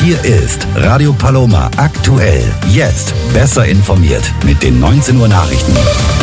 Hier ist Radio Paloma aktuell. Jetzt besser informiert mit den 19 Uhr Nachrichten.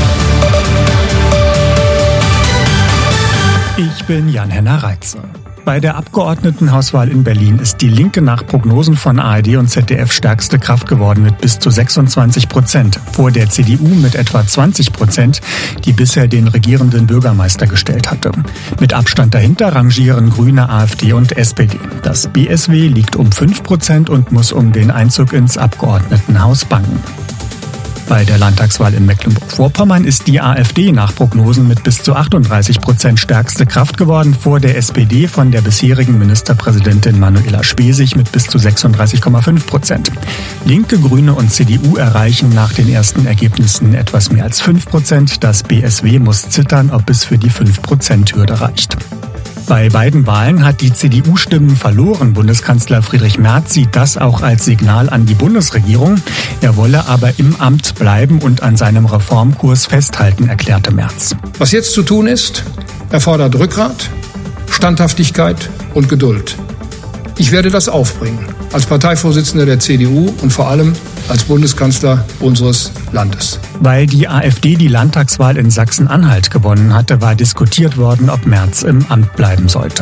Ich bin Jan-Henner Reitze. Bei der Abgeordnetenhauswahl in Berlin ist die Linke nach Prognosen von ARD und ZDF stärkste Kraft geworden mit bis zu 26%, vor der CDU mit etwa 20%, die bisher den regierenden Bürgermeister gestellt hatte. Mit Abstand dahinter rangieren Grüne, AfD und SPD. Das BSW liegt um 5% und muss um den Einzug ins Abgeordnetenhaus bangen. Bei der Landtagswahl in Mecklenburg-Vorpommern ist die AfD nach Prognosen mit bis zu 38% stärkste Kraft geworden, vor der SPD von der bisherigen Ministerpräsidentin Manuela Schwesig mit bis zu 36,5%. Linke, Grüne und CDU erreichen nach den ersten Ergebnissen etwas mehr als 5%. Das BSW muss zittern, ob es für die 5%-Hürde reicht. Bei beiden Wahlen hat die CDU Stimmen verloren. Bundeskanzler Friedrich Merz sieht das auch als Signal an die Bundesregierung. Er wolle aber im Amt bleiben und an seinem Reformkurs festhalten, erklärte Merz. Was jetzt zu tun ist, erfordert Rückgrat, Standhaftigkeit und Geduld. Ich werde das aufbringen, als Parteivorsitzender der CDU und vor allem als Bundeskanzler unseres Landes. Weil die AfD die Landtagswahl in Sachsen-Anhalt gewonnen hatte, war diskutiert worden, ob Merz im Amt bleiben sollte.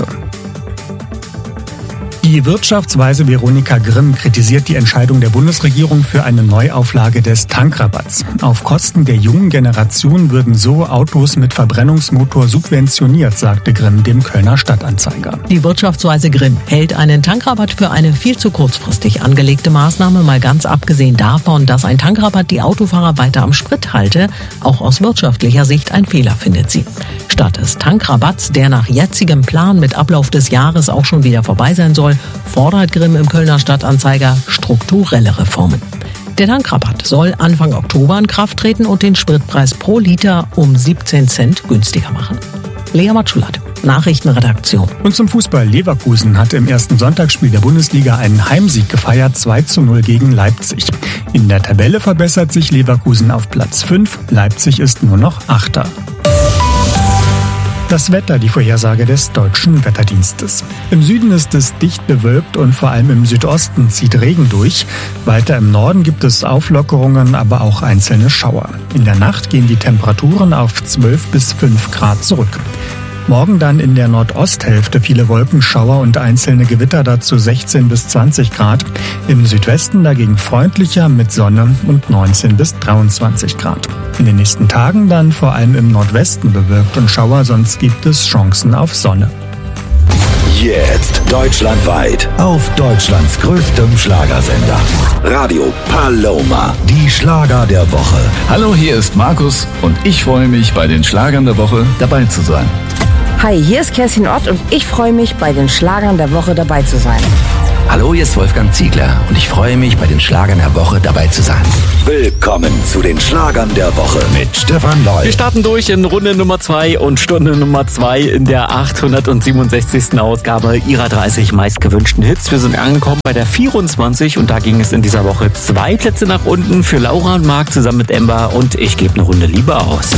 Die Wirtschaftsweise Veronika Grimm kritisiert die Entscheidung der Bundesregierung für eine Neuauflage des Tankrabatts. Auf Kosten der jungen Generation würden so Autos mit Verbrennungsmotor subventioniert, sagte Grimm dem Kölner Stadtanzeiger. Die Wirtschaftsweise Grimm hält einen Tankrabatt für eine viel zu kurzfristig angelegte Maßnahme, mal ganz abgesehen davon, dass ein Tankrabatt die Autofahrer weiter am Sprit halte. Auch aus wirtschaftlicher Sicht ein Fehler, findet sie. Statt des Tankrabatts, der nach jetzigem Plan mit Ablauf des Jahres auch schon wieder vorbei sein soll, fordert Grimm im Kölner Stadtanzeiger strukturelle Reformen. Der Tankrabatt soll Anfang Oktober in Kraft treten und den Spritpreis pro Liter um 17 Cent günstiger machen. Lea Matschulat, Nachrichtenredaktion. Und zum Fußball. Leverkusen hatte im ersten Sonntagsspiel der Bundesliga einen Heimsieg gefeiert, 2:0 gegen Leipzig. In der Tabelle verbessert sich Leverkusen auf Platz 5, Leipzig ist nur noch Achter. Das Wetter, die Vorhersage des Deutschen Wetterdienstes. Im Süden ist es dicht bewölkt und vor allem im Südosten zieht Regen durch. Weiter im Norden gibt es Auflockerungen, aber auch einzelne Schauer. In der Nacht gehen die Temperaturen auf 12 bis 5 Grad zurück. Morgen dann in der Nordosthälfte viele Wolkenschauer und einzelne Gewitter, dazu 16 bis 20 Grad. Im Südwesten dagegen freundlicher mit Sonne und 19 bis 23 Grad. In den nächsten Tagen dann vor allem im Nordwesten bewölkt und Schauer, sonst gibt es Chancen auf Sonne. Jetzt deutschlandweit auf Deutschlands größtem Schlagersender. Radio Paloma, die Schlager der Woche. Hallo, hier ist Markus und ich freue mich, bei den Schlagern der Woche dabei zu sein. Hi, hier ist Kerstin Ott und ich freue mich, bei den Schlagern der Woche dabei zu sein. Hallo, hier ist Wolfgang Ziegler und ich freue mich, bei den Schlagern der Woche dabei zu sein. Willkommen zu den Schlagern der Woche mit Stefan Loll. Wir starten durch in Runde Nummer 2 und Stunde Nummer 2 in der 867. Ausgabe ihrer 30 meistgewünschten Hits. Wir sind angekommen bei der 24 und da ging es in dieser Woche 2 Plätze nach unten für Laura und Marc zusammen mit Ember und Ich gebe eine Runde lieber aus.